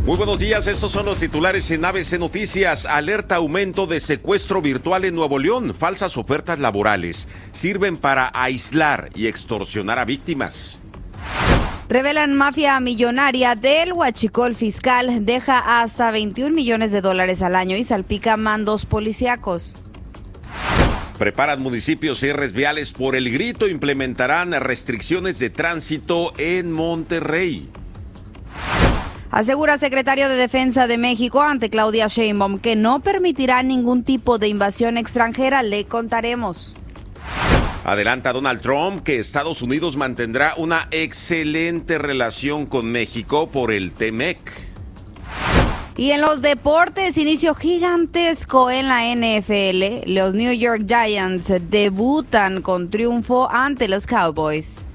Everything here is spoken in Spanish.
Muy buenos días, estos son los titulares en ABC Noticias. Alerta aumento de secuestro virtual en Nuevo León. Falsas ofertas laborales sirven para aislar y extorsionar a víctimas. Revelan mafia millonaria del huachicol fiscal. Deja hasta $21 millones al año y salpica mandos policíacos. Preparan municipios cierres viales por el grito. Implementarán restricciones de tránsito en Monterrey. Asegura secretario de Defensa de México ante Claudia Sheinbaum que no permitirá ningún tipo de invasión extranjera. Le contaremos. Adelanta Donald Trump que Estados Unidos mantendrá una excelente relación con México por el TEMEC. Y en los deportes, inicio gigantesco en la NFL. Los New York Giants debutan con triunfo ante los Cowboys.